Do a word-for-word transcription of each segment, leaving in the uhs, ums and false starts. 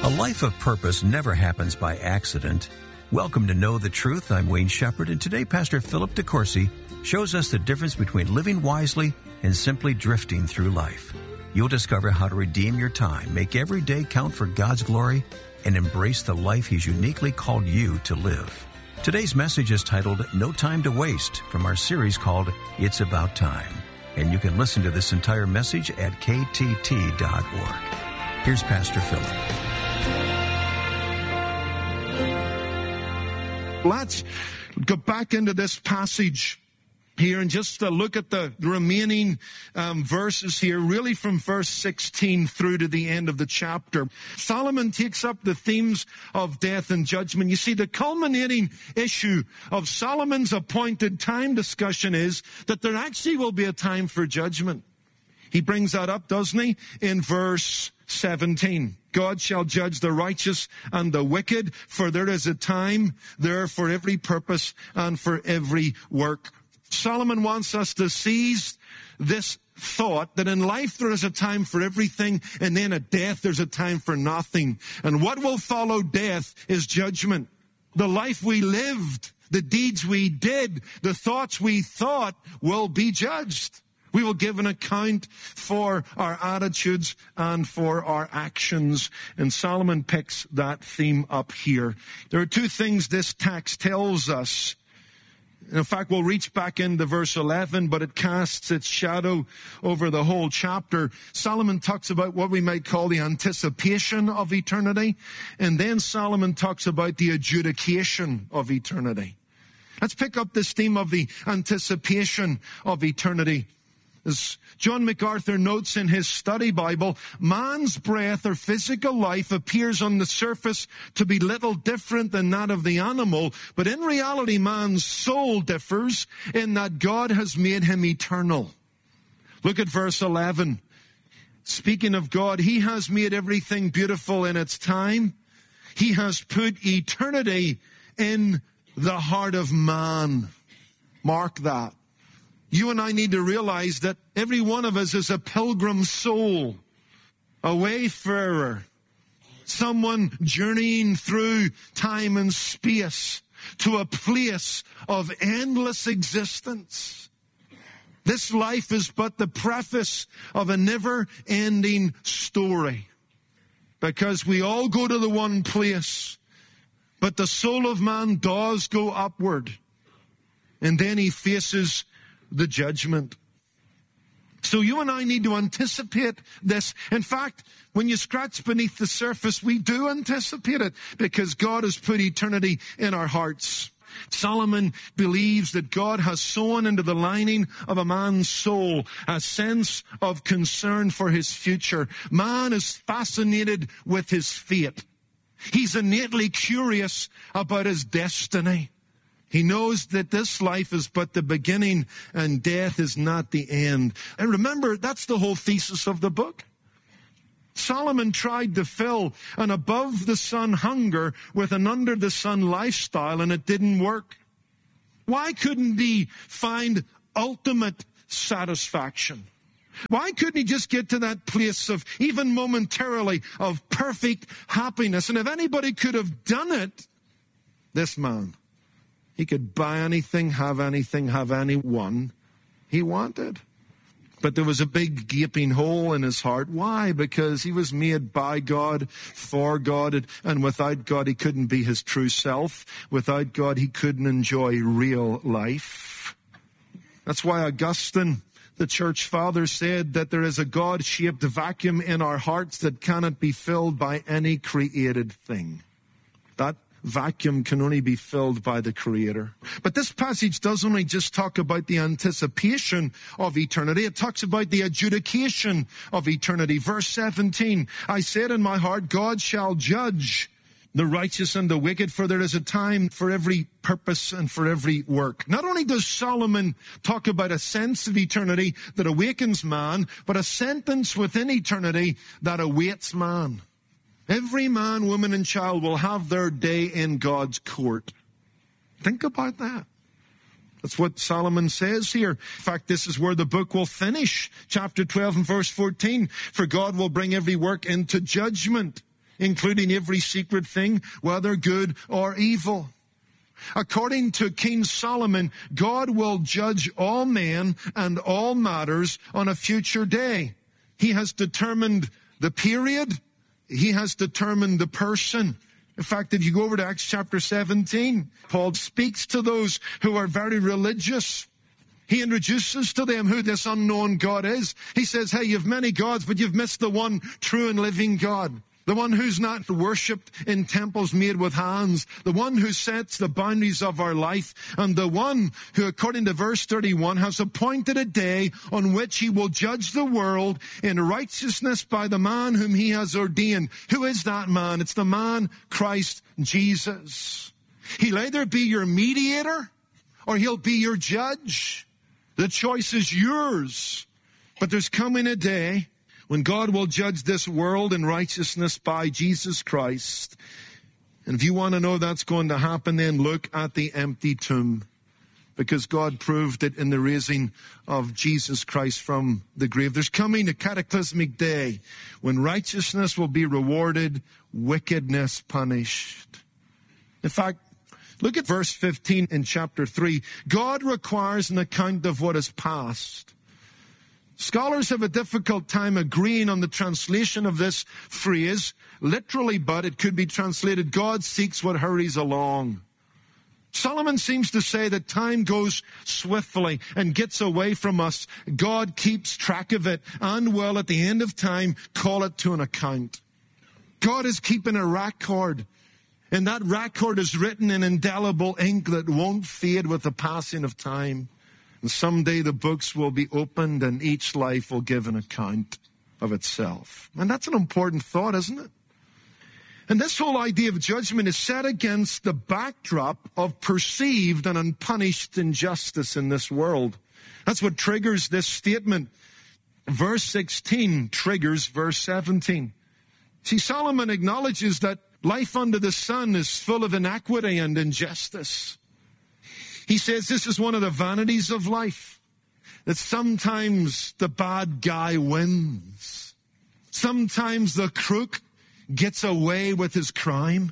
A life of purpose never happens by accident. Welcome to Know the Truth. I'm Wayne Shepherd, and today Pastor Philip DeCourcy shows us the difference between living wisely and simply drifting through life. You'll discover how to redeem your time, make every day count for God's glory, and embrace the life He's uniquely called you to live. Today's message is titled No Time to Waste from our series called It's About Time. And you can listen to this entire message at k t t dot org. Here's Pastor Philip. Let's go back into this passage here and just uh, look at the remaining um, verses here, really from verse sixteen through to the end of the chapter. Solomon takes up the themes of death and judgment. You see, the culminating issue of Solomon's appointed time discussion is that there actually will be a time for judgment. He brings that up, doesn't he, in verse seventeen. God shall judge the righteous and the wicked, for there is a time there for every purpose and for every work. Solomon wants us to seize this thought that in life there is a time for everything, and then at death there's a time for nothing. And what will follow death is judgment. The life we lived, the deeds we did, the thoughts we thought will be judged. We will give an account for our attitudes and for our actions. And Solomon picks that theme up here. There are two things this text tells us. In fact, we'll reach back into verse eleven, but it casts its shadow over the whole chapter. Solomon talks about what we might call the anticipation of eternity. And then Solomon talks about the adjudication of eternity. Let's pick up this theme of the anticipation of eternity. As John MacArthur notes in his study Bible, man's breath or physical life appears on the surface to be little different than that of the animal, but in reality man's soul differs in that God has made him eternal. Look at verse eleven. Speaking of God, He has made everything beautiful in its time. He has put eternity in the heart of man. Mark that. You and I need to realize that every one of us is a pilgrim soul, a wayfarer, someone journeying through time and space to a place of endless existence. This life is but the preface of a never-ending story, because we all go to the one place, but the soul of man does go upward, and then he faces the judgment. So you and I need to anticipate this. In fact, when you scratch beneath the surface, we do anticipate it because God has put eternity in our hearts. Solomon believes that God has sown into the lining of a man's soul a sense of concern for his future. Man is fascinated with his fate. He's innately curious about his destiny. He knows that this life is but the beginning and death is not the end. And remember, that's the whole thesis of the book. Solomon tried to fill an above-the-sun hunger with an under-the-sun lifestyle, and it didn't work. Why couldn't he find ultimate satisfaction? Why couldn't he just get to that place of, even momentarily, of perfect happiness? And if anybody could have done it, this man. He could buy anything, have anything, have anyone he wanted. But there was a big gaping hole in his heart. Why? Because he was made by God, for God, and without God he couldn't be his true self. Without God he couldn't enjoy real life. That's why Augustine, the church father, said that there is a God-shaped vacuum in our hearts that cannot be filled by any created thing. That vacuum can only be filled by the Creator. But this passage doesn't only just talk about the anticipation of eternity, it talks about the adjudication of eternity. Verse seventeen, I said in my heart, God shall judge the righteous and the wicked, for there is a time for every purpose and for every work. Not only does Solomon talk about a sense of eternity that awakens man, but a sentence within eternity that awaits man. Every man, woman, and child will have their day in God's court. Think about that. That's what Solomon says here. In fact, this is where the book will finish. Chapter twelve and verse fourteen. For God will bring every work into judgment including every secret thing, whether good or evil. According to King Solomon, God will judge all men and all matters on a future day. He has determined the period. He has determined the person. In fact, if you go over to Acts chapter seventeen, Paul speaks to those who are very religious. He introduces to them who this unknown God is. He says, hey, you've many gods, but you've missed the one true and living God. The one who's not worshipped in temples made with hands. The one who sets the boundaries of our life. And the one who, according to verse thirty-one, has appointed a day on which he will judge the world in righteousness by the man whom he has ordained. Who is that man? It's the man, Christ Jesus. He'll either be your mediator or he'll be your judge. The choice is yours. But there's coming a day when God will judge this world in righteousness by Jesus Christ. And if you want to know that's going to happen, then look at the empty tomb, because God proved it in the raising of Jesus Christ from the grave. There's coming a cataclysmic day when righteousness will be rewarded, wickedness punished. In fact, look at verse fifteen in chapter three. God requires an account of what is past. Scholars have a difficult time agreeing on the translation of this phrase, literally, but it could be translated, God seeks what hurries along. Solomon seems to say that time goes swiftly and gets away from us. God keeps track of it and will, at the end of time, call it to an account. God is keeping a record, and that record is written in indelible ink that won't fade with the passing of time. And someday the books will be opened and each life will give an account of itself. And that's an important thought, isn't it? And this whole idea of judgment is set against the backdrop of perceived and unpunished injustice in this world. That's what triggers this statement. Verse sixteen triggers verse seventeen. See, Solomon acknowledges that life under the sun is full of inequity and injustice. He says this is one of the vanities of life, that sometimes the bad guy wins. Sometimes the crook gets away with his crime.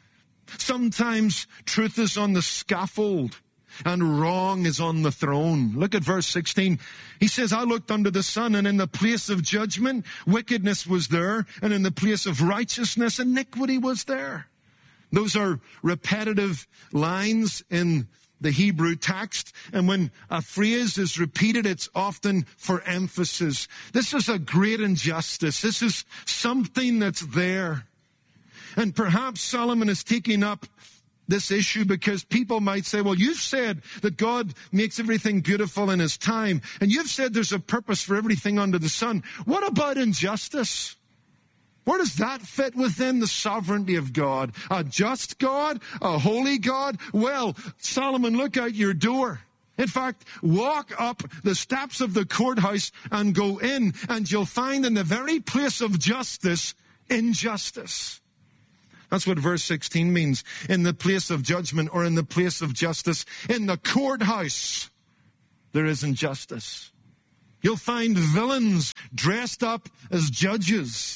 Sometimes truth is on the scaffold and wrong is on the throne. Look at verse sixteen. He says, I looked under the sun, and in the place of judgment, wickedness was there, and in the place of righteousness, iniquity was there. Those are repetitive lines in the Hebrew text, and when a phrase is repeated, it's often for emphasis. This is a great injustice. This is something that's there. And perhaps Solomon is taking up this issue because people might say, well, you've said that God makes everything beautiful in his time, and you've said there's a purpose for everything under the sun. What about injustice? Where does that fit within the sovereignty of God? A just God? A holy God? Well, Solomon, look out your door. In fact, walk up the steps of the courthouse and go in, and you'll find in the very place of justice, injustice. That's what verse sixteen means. In the place of judgment, or in the place of justice, in the courthouse, there is injustice. You'll find villains dressed up as judges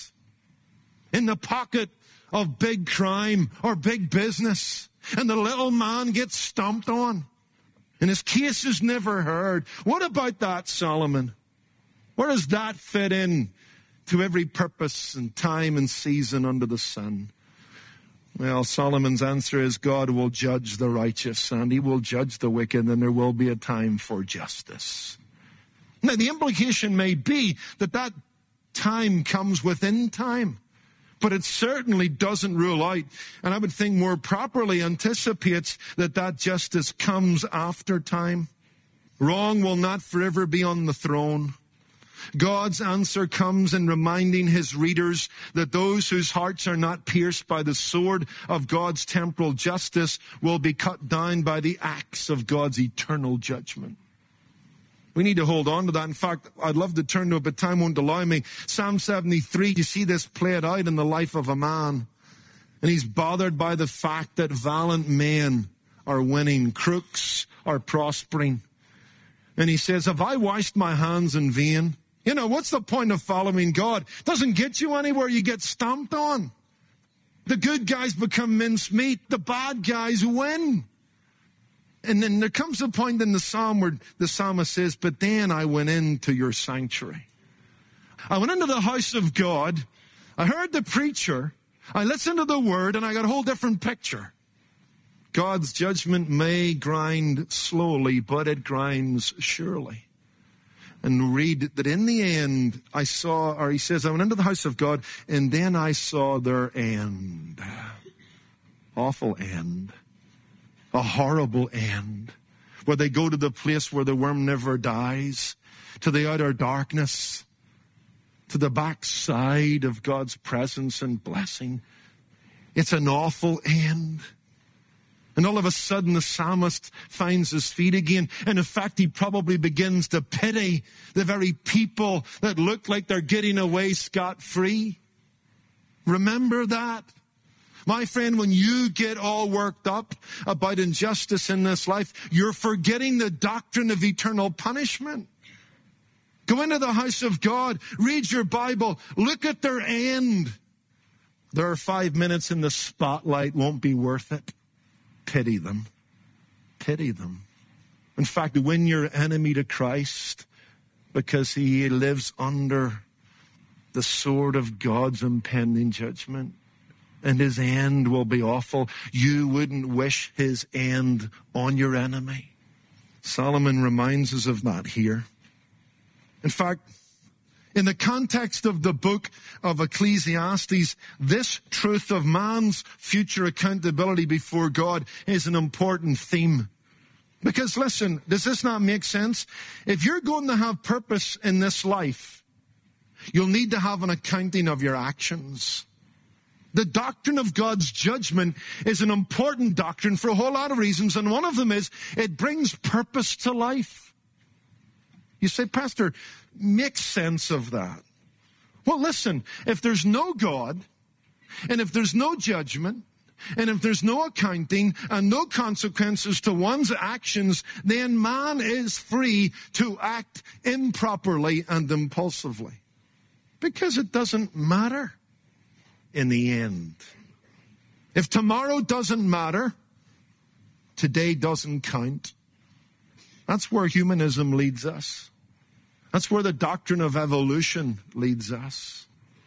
in the pocket of big crime or big business, and the little man gets stomped on, and his case is never heard. What about that, Solomon? Where does that fit in to every purpose and time and season under the sun? Well, Solomon's answer is God will judge the righteous, and he will judge the wicked, and there will be a time for justice. Now, the implication may be that that time comes within time, but it certainly doesn't rule out, and I would think more properly anticipates that that justice comes after time. Wrong will not forever be on the throne. God's answer comes in reminding his readers that those whose hearts are not pierced by the sword of God's temporal justice will be cut down by the axe of God's eternal judgment. We need to hold on to that. In fact, I'd love to turn to it, but time won't allow me. Psalm seventy-three, you see this played out in the life of a man. And he's bothered by the fact that valiant men are winning, crooks are prospering. And he says, have I washed my hands in vain? You know, what's the point of following God? It doesn't get you anywhere. You get stomped on. The good guys become mincemeat. The bad guys win. And then there comes a point in the psalm where the psalmist says, but then I went into your sanctuary. I went into the house of God. I heard the preacher. I listened to the word, and I got a whole different picture. God's judgment may grind slowly, but it grinds surely. And read that in the end, I saw, or he says, I went into the house of God, and then I saw their end. Awful end. A horrible end. Where they go to the place where the worm never dies, to the outer darkness, to the backside of God's presence and blessing. It's an awful end. And all of a sudden, the psalmist finds his feet again. And in fact, he probably begins to pity the very people that look like they're getting away scot-free. Remember that. My friend, when you get all worked up about injustice in this life, you're forgetting the doctrine of eternal punishment. Go into the house of God, read your Bible, look at their end. Their five minutes in the spotlight won't be worth it. Pity them. Pity them. In fact, win your enemy to Christ because he lives under the sword of God's impending judgment. And his end will be awful. You wouldn't wish his end on your enemy. Solomon reminds us of that here. In fact, in the context of the book of Ecclesiastes, this truth of man's future accountability before God is an important theme. Because listen, does this not make sense? If you're going to have purpose in this life, you'll need to have an accounting of your actions. The doctrine of God's judgment is an important doctrine for a whole lot of reasons, and one of them is it brings purpose to life. You say, Pastor, make sense of that. Well, listen, if there's no God, and if there's no judgment, and if there's no accounting and no consequences to one's actions, then man is free to act improperly and impulsively. Because it doesn't matter in the end. If tomorrow doesn't matter, today doesn't count. That's where humanism leads us. That's where the doctrine of evolution leads us.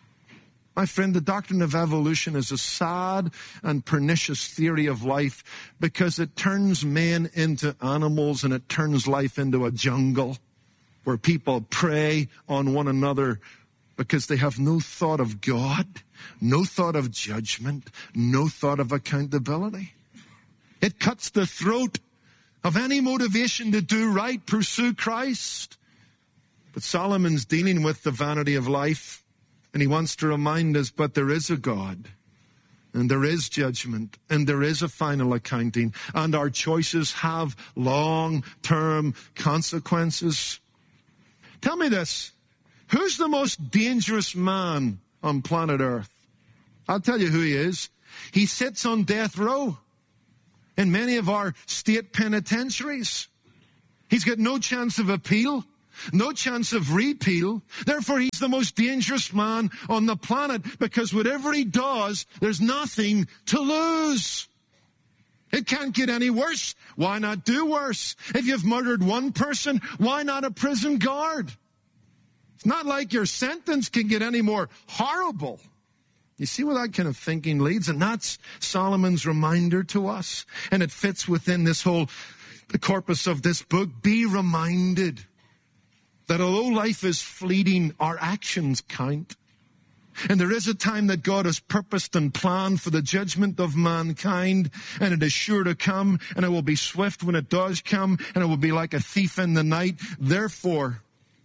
My friend, the doctrine of evolution is a sad and pernicious theory of life because it turns men into animals and it turns life into a jungle where people prey on one another because they have no thought of God, no thought of judgment, no thought of accountability. It cuts the throat of any motivation to do right, pursue Christ. But Solomon's dealing with the vanity of life, and he wants to remind us, but there is a God, and there is judgment, and there is a final accounting, and our choices have long-term consequences. Tell me this, who's the most dangerous man on planet Earth? I'll tell you who he is. He sits on death row in many of our state penitentiaries. He's got no chance of appeal, no chance of repeal. Therefore, he's the most dangerous man on the planet because whatever he does, there's nothing to lose. It can't get any worse. Why not do worse? If you've murdered one person, why not a prison guard? It's not like your sentence can get any more horrible. You see where that kind of thinking leads? And that's Solomon's reminder to us. And it fits within this whole the corpus of this book. Be reminded that although life is fleeting, our actions count. And there is a time that God has purposed and planned for the judgment of mankind, and it is sure to come, and it will be swift when it does come, and it will be like a thief in the night. Therefore,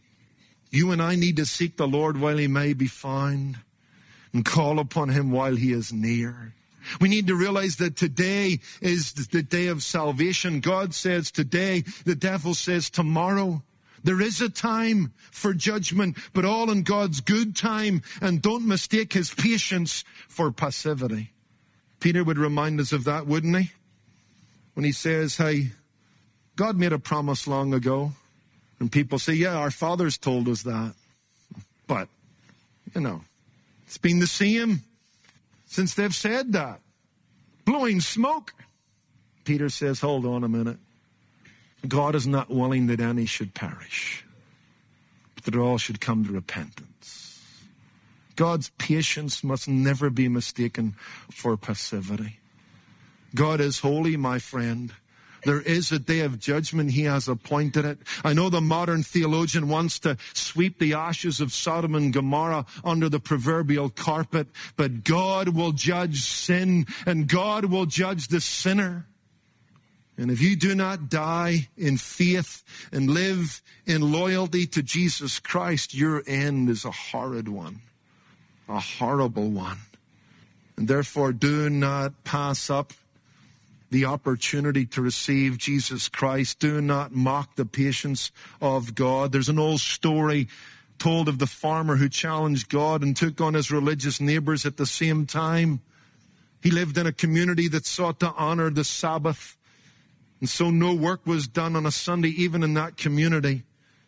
you and I need to seek the Lord while he may be found, and call upon him while he is near. We need to realize that today is the day of salvation. God says today, the devil says tomorrow. There is a time for judgment, but all in God's good time, and don't mistake his patience for passivity. Peter would remind us of that, wouldn't he? When he says, hey, God made a promise long ago. And people say, yeah, our fathers told us that. But, you know, it's been the same since they've said that. Blowing smoke. Peter says, hold on a minute. God is not willing that any should perish, but that all should come to repentance. God's patience must never be mistaken for passivity. God is holy, my friend. There is a day of judgment. He has appointed it. I know the modern theologian wants to sweep the ashes of Sodom and Gomorrah under the proverbial carpet, but God will judge sin, and God will judge the sinner. And if you do not die in faith and live in loyalty to Jesus Christ, your end is a horrid one, a horrible one. And therefore, do not pass up the opportunity to receive Jesus Christ. Do not mock the patience of God. There's an old story told of the farmer who challenged God and took on his religious neighbors at the same time. He lived in a community that sought to honor the Sabbath, and so no work was done on a Sunday, even in that community.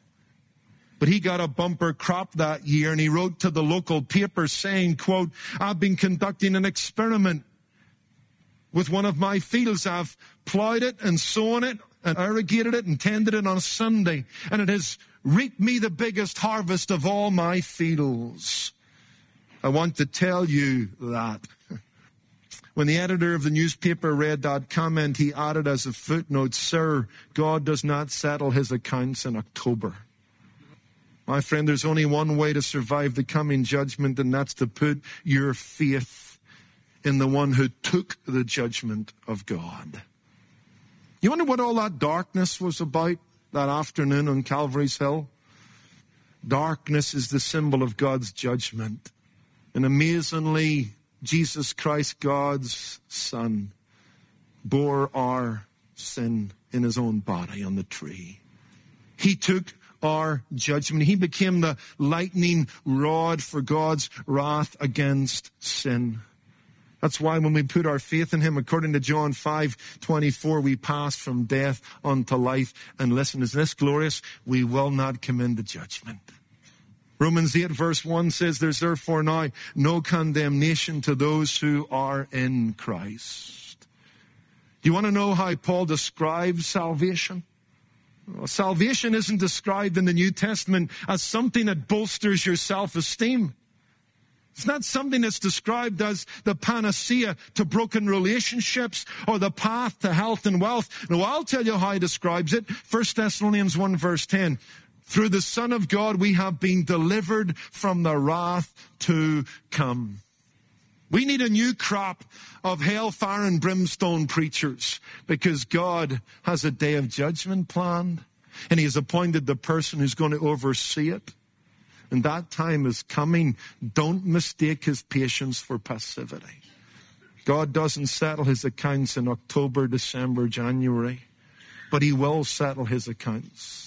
But he got a bumper crop that year, and he wrote to the local paper saying, quote, I've been conducting an experiment with one of my fields. I've plowed it and sown it and irrigated it and tended it on a Sunday, and it has reaped me the biggest harvest of all my fields. I want to tell you that. When the editor of the newspaper read that comment, he added as a footnote, Sir, God does not settle his accounts in October. My friend, there's only one way to survive the coming judgment, and that's to put your faith in the one who took the judgment of God. You wonder what all that darkness was about that afternoon on Calvary's Hill? Darkness is the symbol of God's judgment. And amazingly, Jesus Christ, God's Son, bore our sin in his own body on the tree. He took our judgment. He became the lightning rod for God's wrath against sin. That's why when we put our faith in him, according to John five twenty-four, we pass from death unto life. And listen, is this glorious? We will not come into judgment. Romans eight verse one says, there's therefore now no condemnation to those who are in Christ. Do you want to know how Paul describes salvation? Well, salvation isn't described in the New Testament as something that bolsters your self-esteem. It's not something that's described as the panacea to broken relationships or the path to health and wealth. No, I'll tell you how he describes it. First Thessalonians one verse ten. Through the Son of God, we have been delivered from the wrath to come. We need a new crop of hellfire and brimstone preachers because God has a day of judgment planned, and he has appointed the person who's going to oversee it. And that time is coming. Don't mistake his patience for passivity. God doesn't settle his accounts in October, December, January, but he will settle his accounts.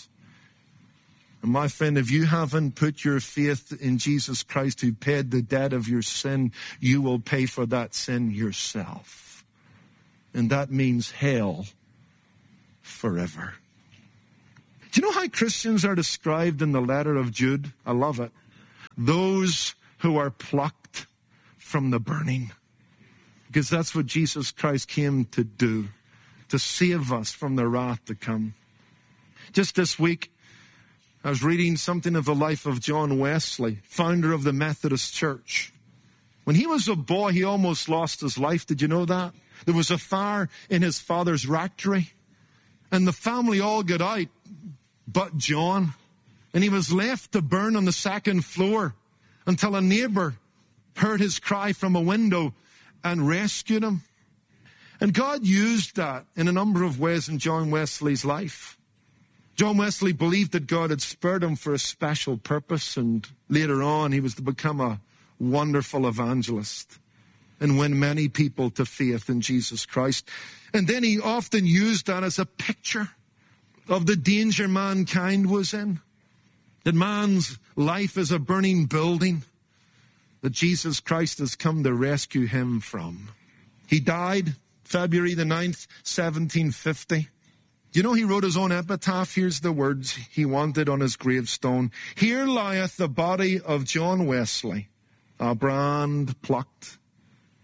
And my friend, if you haven't put your faith in Jesus Christ who paid the debt of your sin, you will pay for that sin yourself. And that means hell forever. Do you know how Christians are described in the letter of Jude? I love it. Those who are plucked from the burning. Because that's what Jesus Christ came to do, to save us from the wrath to come. Just this week, I was reading something of the life of John Wesley, founder of the Methodist Church. When he was a boy, he almost lost his life. Did you know that? There was a fire in his father's rectory, and the family all got out but John. And he was left to burn on the second floor until a neighbor heard his cry from a window and rescued him. And God used that in a number of ways in John Wesley's life. John Wesley believed that God had spared him for a special purpose, and later on he was to become a wonderful evangelist and win many people to faith in Jesus Christ. And then he often used that as a picture of the danger mankind was in. That man's life is a burning building that Jesus Christ has come to rescue him from. He died February the ninth, seventeen fifty. Do you know he wrote his own epitaph? Here's the words he wanted on his gravestone. Here lieth the body of John Wesley, a brand plucked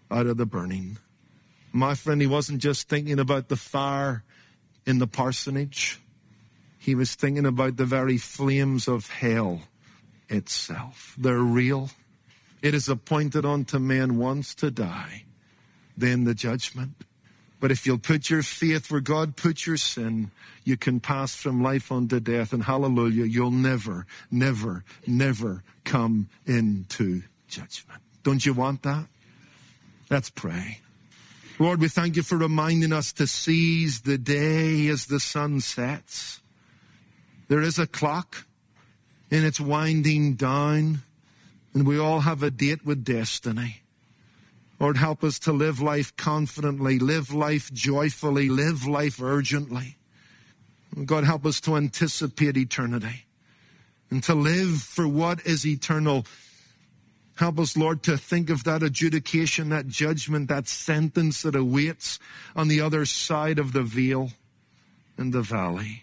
out of the burning. My friend, he wasn't just thinking about the fire in the parsonage. He was thinking about the very flames of hell itself. They're real. It is appointed unto man once to die, then the judgment. But if you'll put your faith where God put your sin, you can pass from life unto death. And hallelujah, you'll never, never, never come into judgment. Don't you want that? Let's pray. Lord, we thank you for reminding us to seize the day as the sun sets. There is a clock, and it's winding down, and we all have a date with destiny. Lord, help us to live life confidently, live life joyfully, live life urgently. God, help us to anticipate eternity and to live for what is eternal. Help us, Lord, to think of that adjudication, that judgment, that sentence that awaits on the other side of the veil and the valley.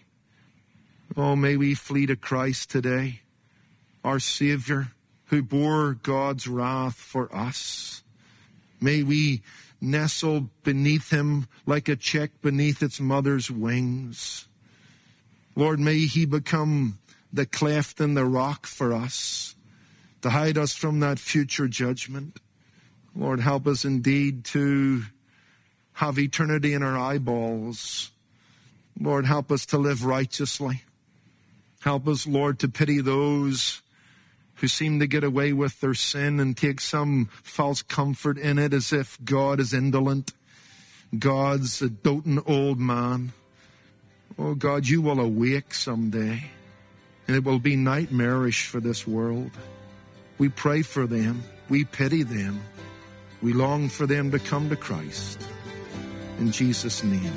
Oh, may we flee to Christ today, our Savior, who bore God's wrath for us. May we nestle beneath him like a chick beneath its mother's wings. Lord, may he become the cleft in the rock for us, to hide us from that future judgment. Lord, help us indeed to have eternity in our eyeballs. Lord, help us to live righteously. Help us, Lord, to pity those who seem to get away with their sin and take some false comfort in it, as if God is indolent. God's a doting old man. Oh, God, you will awake someday, and it will be nightmarish for this world. We pray for them. We pity them. We long for them to come to Christ. In Jesus' name,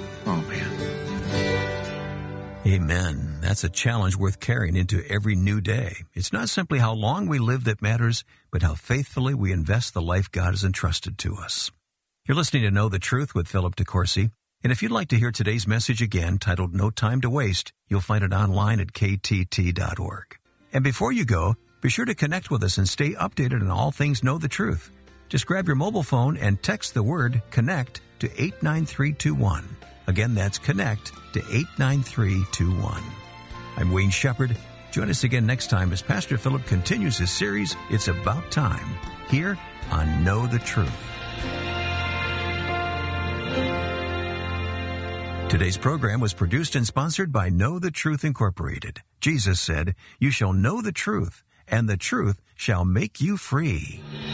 amen. Amen. That's a challenge worth carrying into every new day. It's not simply how long we live that matters, but how faithfully we invest the life God has entrusted to us. You're listening to Know the Truth with Philip DeCourcy. And if you'd like to hear today's message again, titled No Time to Waste, you'll find it online at k t t dot org. And before you go, be sure to connect with us and stay updated on all things Know the Truth. Just grab your mobile phone and text the word CONNECT to eight nine three two one. Again, that's CONNECT to eight nine three two one. I'm Wayne Shepherd. Join us again next time as Pastor Philip continues his series, It's About Time, here on Know the Truth. Today's program was produced and sponsored by Know the Truth Incorporated. Jesus said, "You shall know the truth, and the truth shall make you free."